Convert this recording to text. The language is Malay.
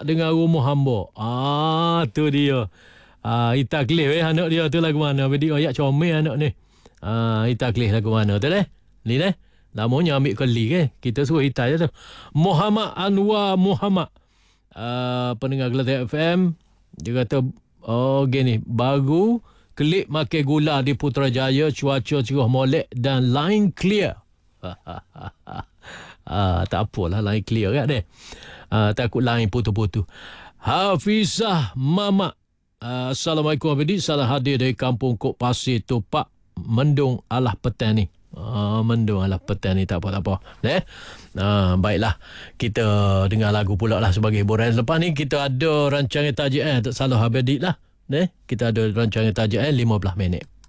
Mak dengan rumah hamba. Tu dia. Ita Klih anak dia tu lagu mana? Jadi ayak comel anak ni. Ita Klih lagu mana tu deh? Ni deh. Namanya ambil kali ke. Kita suruh Ita je tu. Muhammad Anwar Muhammad. Pendengar Kelantan FM. Dia kata, gini. Baru klip makan gula di Putrajaya. Cuaca cerah molek dan line clear. Tak apalah line clear kan deh. Takut line putu-putu. Hafizah Mamak. Assalamualaikum Abidi. Salah hadir dari kampung Kok Pasir Tupak Mendung Alah Petani. Mendung Alah Petani. Tak apa. Baiklah. Kita dengar lagu pula lah sebagai hiburan. Lepas ni kita ada rancangan tajuk tak salah Abidi lah. Kita ada rancangan tajuk 15 minit.